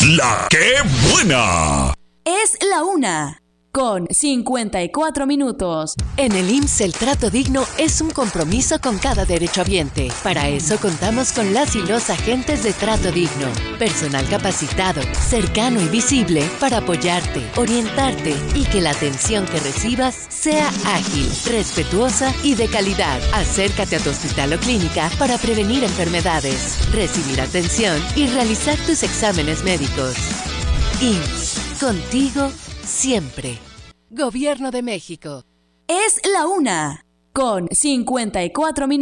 La que buena. Es la 1 con 54 minutos. En el IMSS el trato digno es un compromiso con cada derechohabiente. Para eso contamos con las y los agentes de trato digno. Personal capacitado, cercano y visible para apoyarte, orientarte y que la atención que recibas sea ágil, respetuosa y de calidad. Acércate a tu hospital o clínica para prevenir enfermedades, recibir atención y realizar tus exámenes médicos. IMSS, contigo siempre. Gobierno de México. Es la 1 con 54 minutos.